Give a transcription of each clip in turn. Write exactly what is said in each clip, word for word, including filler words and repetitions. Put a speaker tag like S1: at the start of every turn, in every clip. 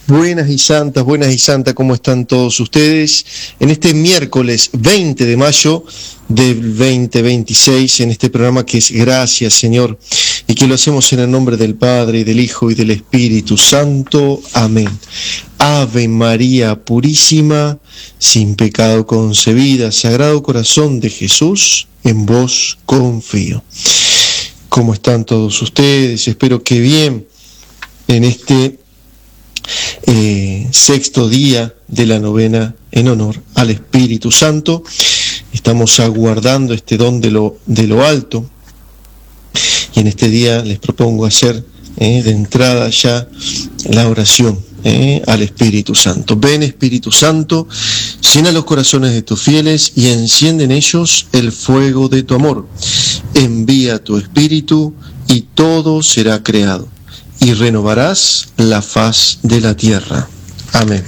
S1: Buenas y santas, buenas y santas, ¿cómo están todos ustedes? En este miércoles veinte de mayo del veinte veintiséis, en este programa que es Gracias, Señor, y que lo hacemos en el nombre del Padre, y del Hijo, y del Espíritu Santo. Amén. Ave María Purísima, sin pecado concebida, Sagrado Corazón de Jesús, en vos confío. ¿Cómo están todos ustedes? Espero que bien en este Eh, sexto día de la novena en honor al Espíritu Santo. Estamos aguardando este don de lo, de lo alto, y en este día les propongo hacer eh, de entrada ya la oración eh, al Espíritu Santo. Ven, Espíritu Santo, llena los corazones de tus fieles y enciende en ellos el fuego de tu amor. Envía tu Espíritu y todo será creado, y renovarás la faz de la tierra. Amén.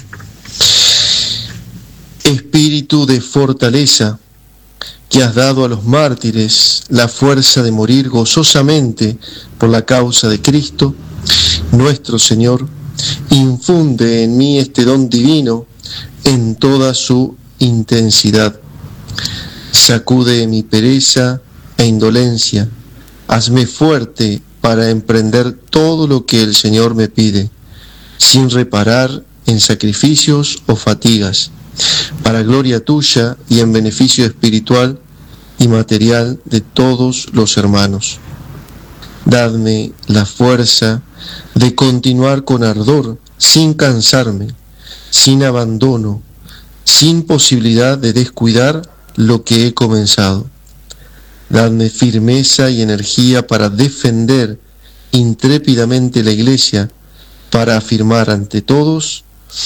S1: Espíritu de fortaleza, que has dado a los mártires la fuerza de morir gozosamente por la causa de Cristo, nuestro Señor, infunde en mí este don divino en toda su intensidad. Sacude mi pereza e indolencia, hazme fuerte para emprender todo lo que el Señor me pide, sin reparar en sacrificios o fatigas, para gloria tuya y en beneficio espiritual y material de todos los hermanos. Dadme la fuerza de continuar con ardor, sin cansarme, sin abandono, sin posibilidad de descuidar lo que he comenzado. Dadme firmeza y energía para defender intrépidamente la Iglesia, para afirmar ante todos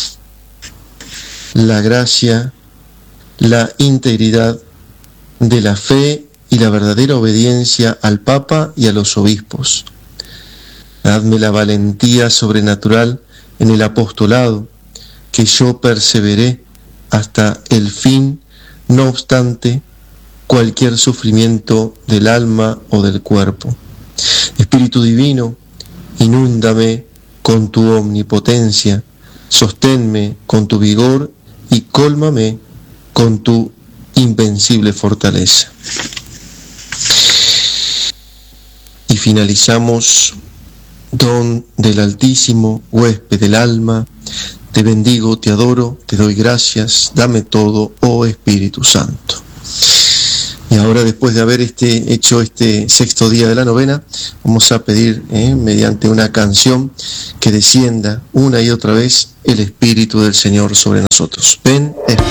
S1: la gracia, la integridad de la fe y la verdadera obediencia al Papa y a los obispos. Dadme la valentía sobrenatural en el apostolado, que yo perseveré hasta el fin, no obstante cualquier sufrimiento del alma o del cuerpo. Espíritu Divino, inúndame con tu omnipotencia, sosténme con tu vigor y cólmame con tu invencible fortaleza. Y finalizamos: don del Altísimo, huésped del alma, te bendigo, te adoro, te doy gracias, dame todo, oh Espíritu Santo. Y ahora, después de haber este, hecho este sexto día de la novena, vamos a pedir, eh, mediante una canción, que descienda una y otra vez el Espíritu del Señor sobre nosotros. Ven, Espíritu.